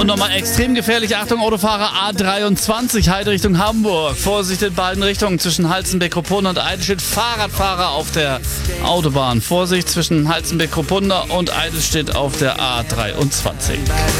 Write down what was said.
Und nochmal extrem gefährlich. Achtung, Autofahrer A23, Heide Richtung Hamburg. Vorsicht in beiden Richtungen zwischen Halzenbeck-Kropunda und Eidelstedt. Fahrradfahrer auf der Autobahn. Vorsicht zwischen Halzenbeck-Kropunda und Eidelstedt auf der A23.